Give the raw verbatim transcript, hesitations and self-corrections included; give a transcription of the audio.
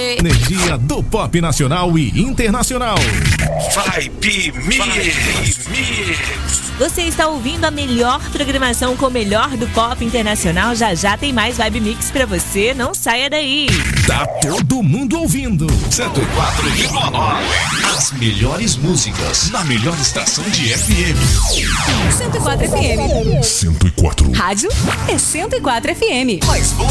Energia do pop nacional e internacional. Vibe Mix. Você está ouvindo a melhor programação com o melhor do pop internacional. Já já tem mais Vibe Mix pra você. Não saia daí. Tá todo mundo ouvindo. cento e quatro vírgula nove. As melhores músicas na melhor estação de F M. cento e quatro F M. cento e quatro. Rádio é cento e quatro F M. Mais